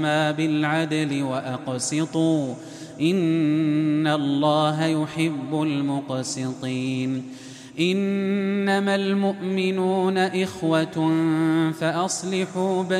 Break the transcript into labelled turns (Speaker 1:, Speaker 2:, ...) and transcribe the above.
Speaker 1: بالعدل وأقسطوا إن الله يحب المقسطين إنما المؤمنون إخوة فأصلحوا